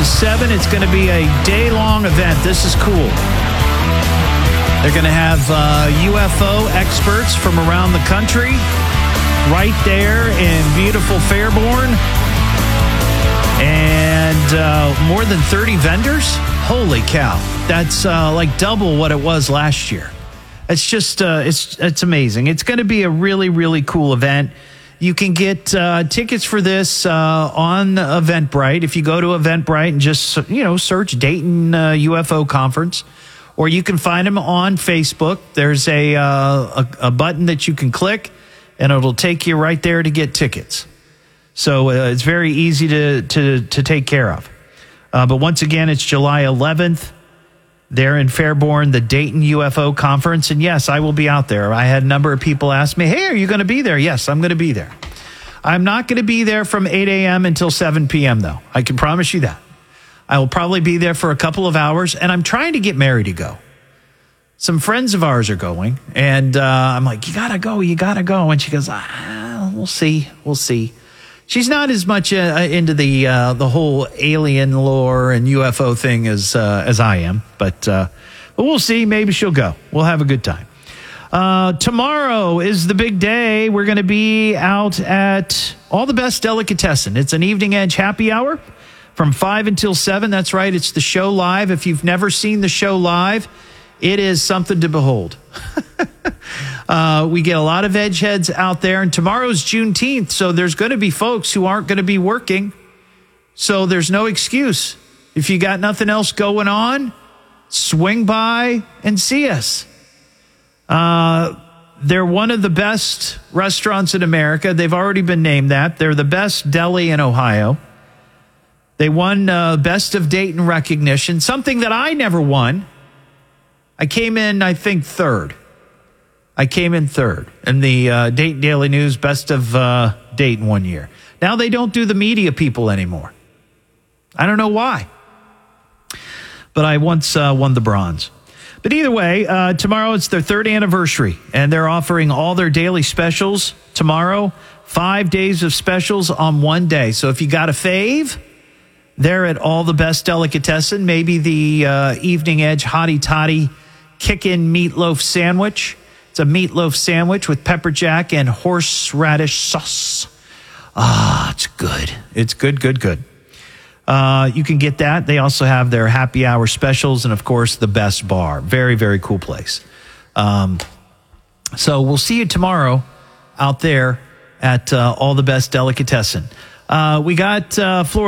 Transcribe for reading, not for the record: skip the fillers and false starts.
7. It's going to be a day-long event. This is cool. They're going to have UFO experts from around the country right there in beautiful Fairborn. And more than 30 vendors. Holy cow. That's like double what it was last year. It's just, it's amazing. It's going to be a really, really cool event. You can get tickets for this on Eventbrite. If you go to Eventbrite and just, search Dayton UFO Conference, or you can find them on Facebook. There's a button that you can click, and it'll take you right there to get tickets. So it's very easy to take care of. But once again, it's July 11th. There in Fairborn, the Dayton UFO Conference. And yes, I will be out there. I had a number of people ask me, hey, are you going to be there? Yes, I'm going to be there. I'm not going to be there from 8 a.m. until 7 p.m., though. I can promise you that. I will probably be there for a couple of hours, and I'm trying to get Mary to go. Some friends of ours are going, and I'm like, you got to go. And she goes, we'll see. She's not as much into the whole alien lore and UFO thing as I am, but we'll see. Maybe she'll go. We'll have a good time. Tomorrow is the big day. We're going to be out at All the Best Delicatessen. It's an evening edge happy hour from 5 until 7. That's right. It's the show live. If you've never seen the show live, it is something to behold. We get a lot of edge heads out there, and tomorrow's Juneteenth, so there's going to be folks who aren't going to be working, so there's no excuse. If you got nothing else going on, swing by and see us. They're one of the best restaurants in America. They've already been named that. They're the best deli in Ohio. They won Best of Dayton recognition, something that I never won. I came in, I think, third. In the Dayton Daily News Best of Dayton one year. Now they don't do the media people anymore. I don't know why. But I once won the bronze. But either way, tomorrow it's their 3rd anniversary, and they're offering all their daily specials tomorrow. 5 days of specials on one day. So if you got a fave, they're at All the Best Delicatessen. Maybe the Evening Edge Hottie Toddy Kickin' Meatloaf Sandwich. It's a meatloaf sandwich with pepper jack and horseradish sauce. It's good. It's good. You can get that. They also have their happy hour specials and, of course, the best bar. Very, very cool place. So we'll see you tomorrow out there at All the Best Delicatessen. We got Florida.